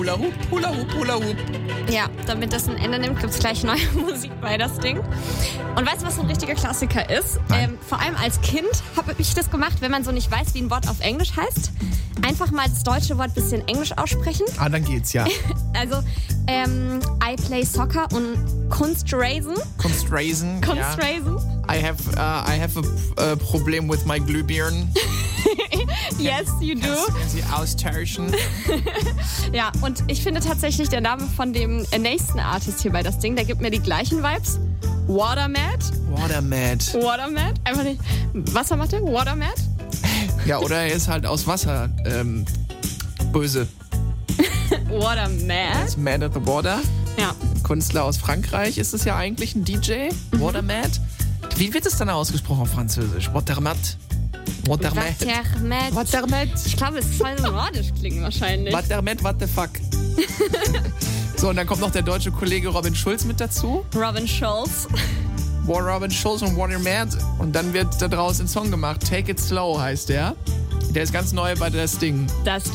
Hula Hoop, Hula Hoop, Hula Hoop. Ja, damit das ein Ende nimmt, gibt's gleich neue Musik bei das Ding. Und weißt du, was so ein richtiger Klassiker ist? Vor allem als Kind habe ich das gemacht, wenn man so nicht weiß, wie ein Wort auf Englisch heißt. Einfach mal das deutsche Wort ein bisschen Englisch aussprechen. Ah, dann geht's, ja. Also, I play soccer und Kunstraisen. Kunstraisen. Kunstraisen. I have a problem with my Glühbirnen. Yes, you do. Kannst sie austauschen? Ja, und ich finde tatsächlich, der Name von dem nächsten Artist hier bei das Ding, der gibt mir die gleichen Vibes. Watermad. Watermad. Watermad. Einfach nicht. Wassermatte? Watermad? Ja, oder er ist halt aus Wasser böse. Watermad. Ist Mad at the Water. Ja. Künstler aus Frankreich ist es ja eigentlich, ein DJ. Watermad. Wie wird es dann ausgesprochen auf Französisch? Watermad. Watermad. Watermad. Watermad. Ich glaube, es soll so nordisch klingen wahrscheinlich. Watermad, what the fuck. So, und dann kommt noch der deutsche Kollege Robin Schulz mit dazu. Robin Schulz. Robin Schulz und Watermad. Und dann wird da draus ein Song gemacht. Take It Slow heißt der. Der ist ganz neu bei das Ding. Das